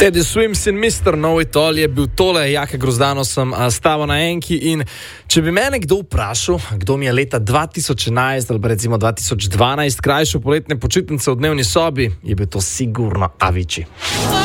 Teddy Swims in Mr. Know It All je bil tole, Jaka Grozdano sem stavil na enki in če bi mene kdo vprašal, kdo mi je leta 2011 ali pa recimo 2012 krajšal poletne počitnice v dnevni sobi, je bil to sigurno Avicii.